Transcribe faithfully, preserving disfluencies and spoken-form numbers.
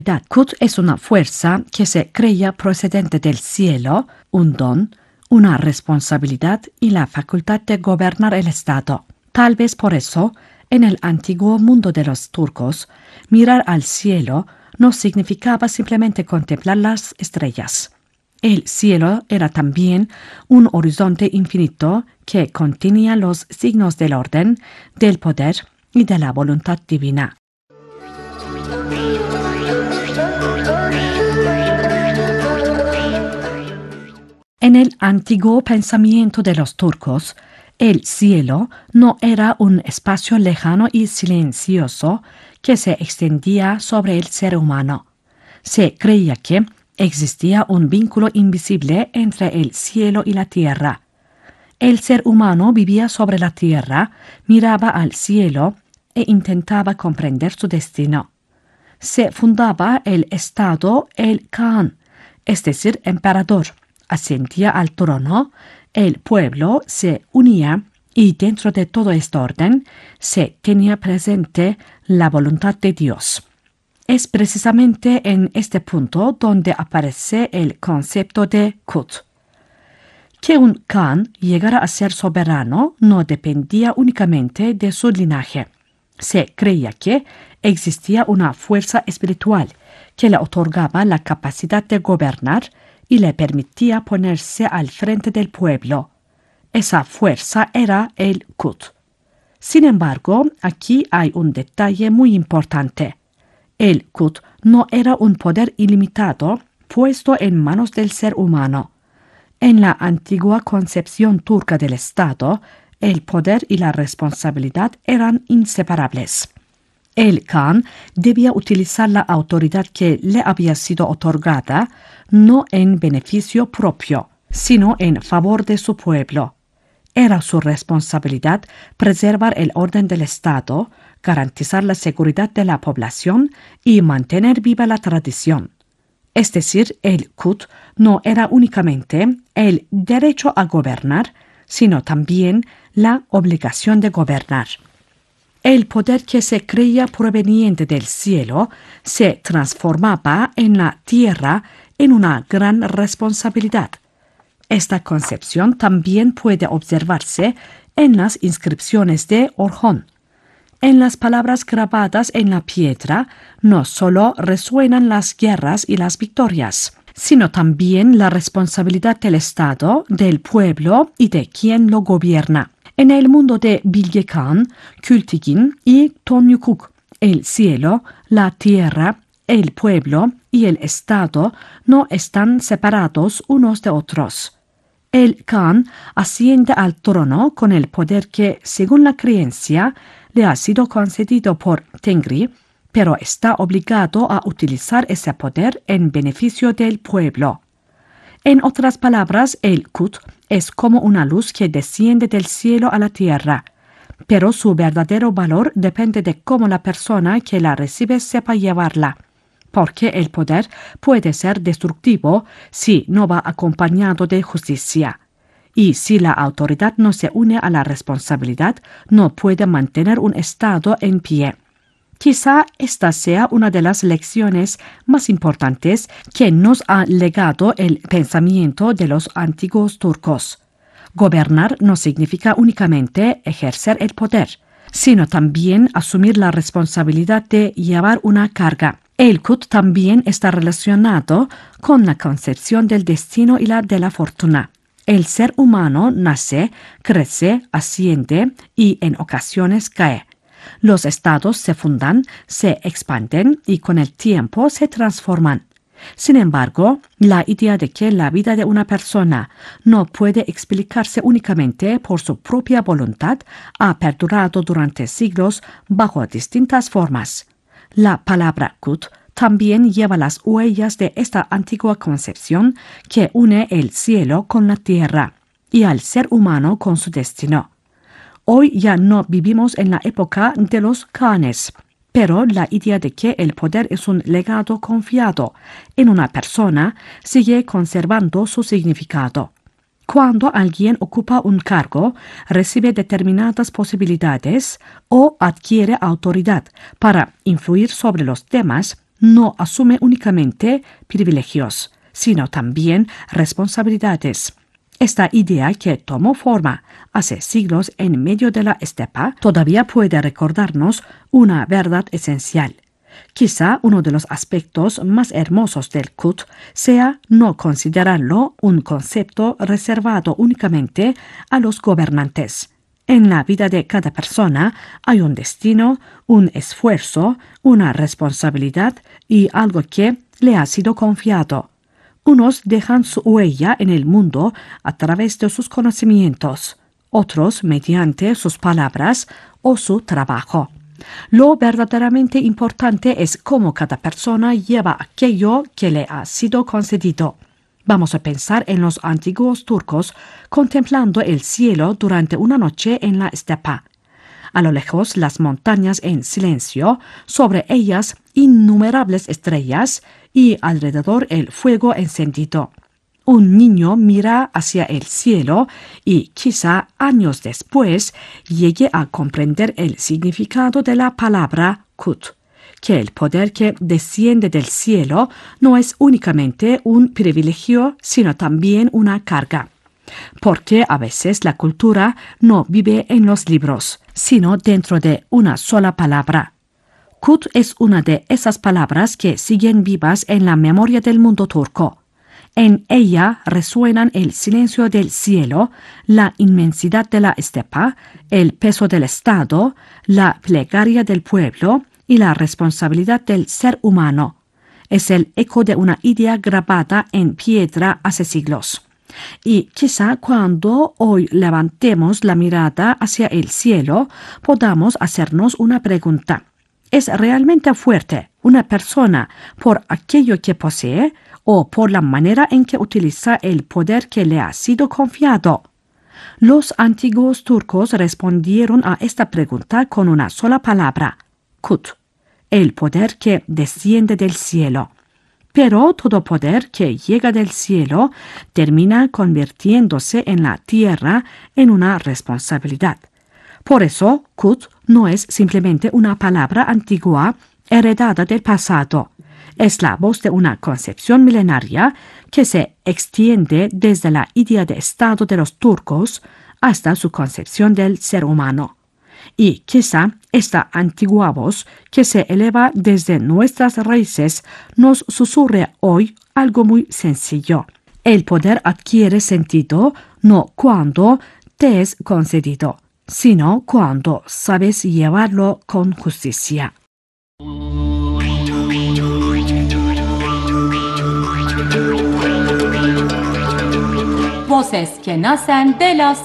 Kut es una fuerza que se creía procedente del cielo, un don, una responsabilidad y la facultad de gobernar el Estado. Tal vez por eso, en el antiguo mundo de los turcos, mirar al cielo no significaba simplemente contemplar las estrellas. El cielo era también un horizonte infinito que contenía los signos del orden, del poder y de la voluntad divina. En el antiguo pensamiento de los turcos, el cielo no era un espacio lejano y silencioso que se extendía sobre el ser humano. Se creía que existía un vínculo invisible entre el cielo y la tierra. El ser humano vivía sobre la tierra, miraba al cielo e intentaba comprender su destino. Se fundaba el Estado, el Khan, es decir, emperador, ascendía al trono, el pueblo se unía y dentro de todo este orden se tenía presente la voluntad de Dios. Es precisamente en este punto donde aparece el concepto de Kut. Que un Khan llegara a ser soberano no dependía únicamente de su linaje. Se creía que existía una fuerza espiritual que le otorgaba la capacidad de gobernar y le permitía ponerse al frente del pueblo. Esa fuerza era el Kut. Sin embargo, aquí hay un detalle muy importante. El Kut no era un poder ilimitado puesto en manos del ser humano. En la antigua concepción turca del Estado, el poder y la responsabilidad eran inseparables. El Khan debía utilizar la autoridad que le había sido otorgada no en beneficio propio, sino en favor de su pueblo. Era su responsabilidad preservar el orden del Estado, garantizar la seguridad de la población y mantener viva la tradición. Es decir, el Kut no era únicamente el derecho a gobernar, sino también la obligación de gobernar. El poder que se creía proveniente del cielo se transformaba en la tierra en una gran responsabilidad. Esta concepción también puede observarse en las inscripciones de Orhon. En las palabras grabadas en la piedra no solo resuenan las guerras y las victorias, sino también la responsabilidad del Estado, del pueblo y de quien lo gobierna. En el mundo de Bilge Khan, Kültigin y Tomyukuk, el cielo, la tierra, el pueblo y el Estado no están separados unos de otros. El Khan asciende al trono con el poder que, según la creencia, le ha sido concedido por Tengri, pero está obligado a utilizar ese poder en beneficio del pueblo. En otras palabras, el Kut es como una luz que desciende del cielo a la tierra, pero su verdadero valor depende de cómo la persona que la recibe sepa llevarla, porque el poder puede ser destructivo si no va acompañado de justicia. Y si la autoridad no se une a la responsabilidad, no puede mantener un Estado en pie. Quizá esta sea una de las lecciones más importantes que nos ha legado el pensamiento de los antiguos turcos. Gobernar no significa únicamente ejercer el poder, sino también asumir la responsabilidad de llevar una carga. El Kut también está relacionado con la concepción del destino y la de la fortuna. El ser humano nace, crece, asciende y en ocasiones cae. Los estados se fundan, se expanden y con el tiempo se transforman. Sin embargo, la idea de que la vida de una persona no puede explicarse únicamente por su propia voluntad ha perdurado durante siglos bajo distintas formas. La palabra Kut también lleva las huellas de esta antigua concepción que une el cielo con la tierra y al ser humano con su destino. Hoy ya no vivimos en la época de los Khanes, pero la idea de que el poder es un legado confiado en una persona sigue conservando su significado. Cuando alguien ocupa un cargo, recibe determinadas posibilidades o adquiere autoridad para influir sobre los demás, no asume únicamente privilegios, sino también responsabilidades. Esta idea, que tomó forma hace siglos en medio de la estepa, todavía puede recordarnos una verdad esencial. Quizá uno de los aspectos más hermosos del Qut sea no considerarlo un concepto reservado únicamente a los gobernantes. En la vida de cada persona hay un destino, un esfuerzo, una responsabilidad y algo que le ha sido confiado. Unos dejan su huella en el mundo a través de sus conocimientos, otros mediante sus palabras o su trabajo. Lo verdaderamente importante es cómo cada persona lleva aquello que le ha sido concedido. Vamos a pensar en los antiguos turcos contemplando el cielo durante una noche en la estepa. A lo lejos las montañas en silencio, sobre ellas innumerables estrellas y alrededor el fuego encendido. Un niño mira hacia el cielo y quizá años después llegue a comprender el significado de la palabra Qut, que el poder que desciende del cielo no es únicamente un privilegio, sino también una carga. Porque a veces la cultura no vive en los libros, sino dentro de una sola palabra. Qut es una de esas palabras que siguen vivas en la memoria del mundo turco. En ella resuenan el silencio del cielo, la inmensidad de la estepa, el peso del Estado, la plegaria del pueblo y la responsabilidad del ser humano. Es el eco de una idea grabada en piedra hace siglos. Y quizá cuando hoy levantemos la mirada hacia el cielo, podamos hacernos una pregunta. ¿Es realmente fuerte una persona por aquello que posee o por la manera en que utiliza el poder que le ha sido confiado? Los antiguos turcos respondieron a esta pregunta con una sola palabra, Qut, el poder que desciende del cielo. Pero todo poder que llega del cielo termina convirtiéndose en la tierra en una responsabilidad. Por eso, Qut no es simplemente una palabra antigua heredada del pasado. Es la voz de una concepción milenaria que se extiende desde la idea de Estado de los turcos hasta su concepción del ser humano. Y quizá esta antigua voz que se eleva desde nuestras raíces nos susurre hoy algo muy sencillo. El poder adquiere sentido no cuando te es concedido, sino cuando sabes llevarlo con justicia. Voces que nacen de las